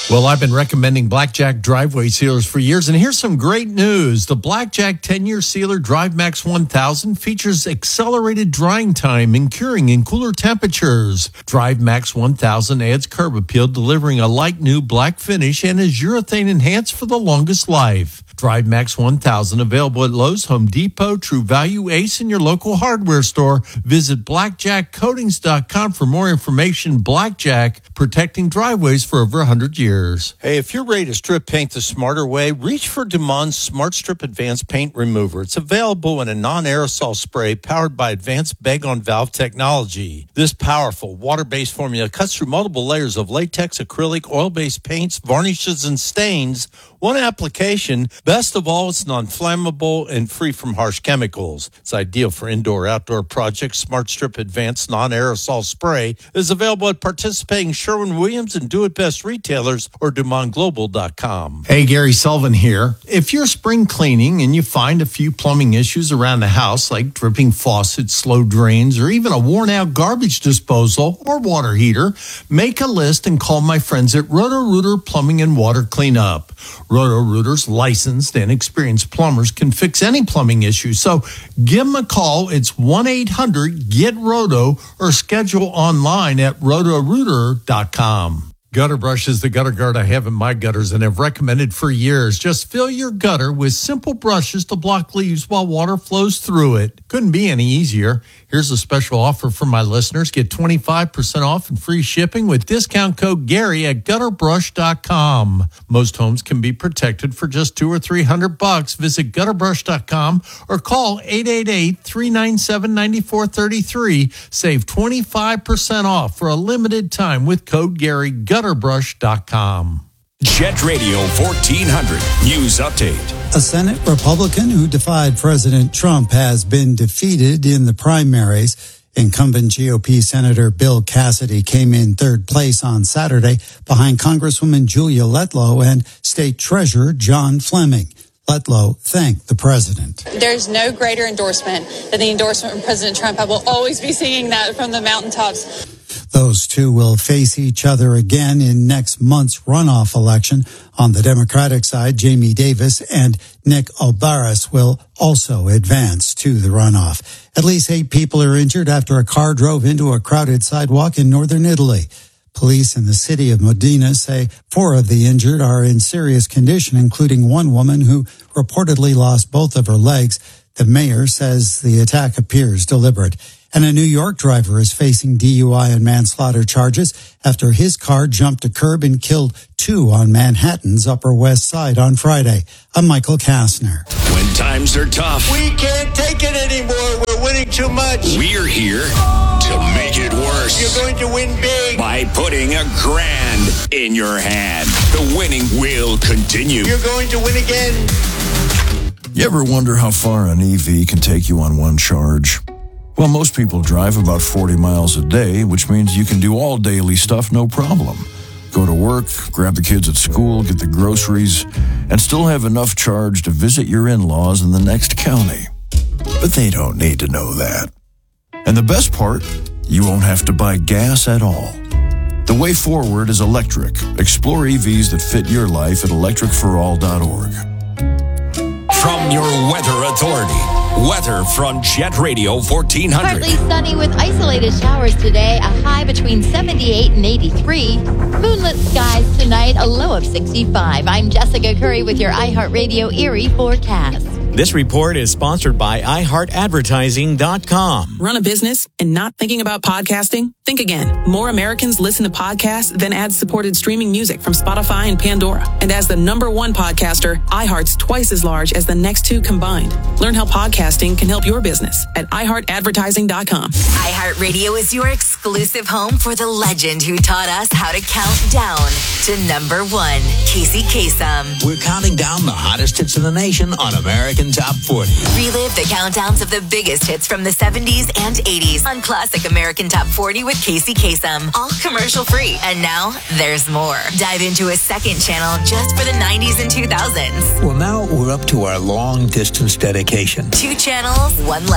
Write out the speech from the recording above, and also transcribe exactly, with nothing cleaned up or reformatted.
Well, I've been recommending Blackjack driveway sealers for years, and here's some great news. The Blackjack ten-year sealer DriveMax one thousand features accelerated drying time and curing in cooler temperatures. DriveMax one thousand adds curb appeal, delivering a light new black finish, and is urethane enhanced for the longest life. DriveMax one thousand available at Lowe's, Home Depot, True Value, Ace, and your local hardware store. Visit blackjack coatings dot com for more information. Blackjack, protecting driveways for over one hundred years. Hey, if you're ready to strip paint the smarter way, reach for Demond's Smart Strip Advanced Paint Remover. It's available in a non-aerosol spray powered by advanced bag-on-valve technology. This powerful water-based formula cuts through multiple layers of latex, acrylic, oil-based paints, varnishes, and stains. One application. Best of all, it's non-flammable and free from harsh chemicals. It's ideal for indoor-outdoor projects. Smart Strip Advanced Non-Aerosol Spray is available at participating Sherwin-Williams and Do It Best retailers or Dumont Global dot com. Hey, Gary Sullivan here. If you're spring cleaning and you find a few plumbing issues around the house, like dripping faucets, slow drains, or even a worn-out garbage disposal or water heater, make a list and call my friends at Roto-Rooter Plumbing and Water Cleanup. Roto-Rooter's licensed and experienced plumbers can fix any plumbing issue. So give them a call. It's one eight hundred get roto or schedule online at roto rooter dot com. Gutter Brush is the gutter guard I have in my gutters and have recommended for years. Just fill your gutter with simple brushes to block leaves while water flows through it. Couldn't be any easier. Here's a special offer for my listeners. Get twenty-five percent off and free shipping with discount code Gary at gutter brush dot com. Most homes can be protected for just two or three hundred bucks. Visit gutter brush dot com or call eight eight eight, three nine seven, nine four three three. Save twenty-five percent off for a limited time with code Gary, gutter brush dot com. Jet Radio fourteen hundred News Update. A Senate Republican who defied President Trump has been defeated in the primaries. Incumbent G O P Senator Bill Cassidy came in third place on Saturday behind Congresswoman Julia Letlow and State Treasurer John Fleming. Letlow thanked the president. There's no greater endorsement than the endorsement from President Trump. I will always be singing that from the mountaintops. Those two will face each other again in next month's runoff election. On the Democratic side, Jamie Davis and Nick Albaras will also advance to the runoff. At least eight people are injured after a car drove into a crowded sidewalk in northern Italy. Police in the city of Modena say four of the injured are in serious condition, including one woman who reportedly lost both of her legs. The mayor says the attack appears deliberate. And a New York driver is facing D U I and manslaughter charges after his car jumped a curb and killed two on Manhattan's Upper West Side on Friday. I'm Michael Kastner. When times are tough, we can't take it anymore. We're winning too much. We're here to make it worse. You're going to win big. By putting a grand in your hand. The winning will continue. You're going to win again. You ever wonder how far an E V can take you on one charge? Well, most people drive about forty miles a day, which means you can do all daily stuff no problem. Go to work, grab the kids at school, get the groceries, and still have enough charge to visit your in-laws in the next county. But they don't need to know that. And the best part, you won't have to buy gas at all. The way forward is electric. Explore E Vs that fit your life at electric for all dot org. From your weather authority. Weather from Jet Radio fourteen hundred. Partly sunny with isolated showers today, a high between seventy-eight and eighty-three. Moonlit skies tonight, a low of sixty-five. I'm Jessica Curry with your iHeartRadio Erie forecast. This report is sponsored by i heart advertising dot com. Run a business and not thinking about podcasting? Think again. More Americans listen to podcasts than ad-supported streaming music from Spotify and Pandora. And as the number one podcaster, iHeart's twice as large as the next two combined. Learn how podcasting can help your business at i heart advertising dot com. iHeartRadio is your exclusive home for the legend who taught us how to count down to number one, Casey Kasem. We're counting down the hottest hits in the nation on American Top forty. Relive the countdowns of the biggest hits from the seventies and eighties on Classic American Top forty with Casey Kasem. All commercial free. And now there's more. Dive into a second channel just for the nineties and two thousands. Well, now we're up to our long distance dedication. Two channels, one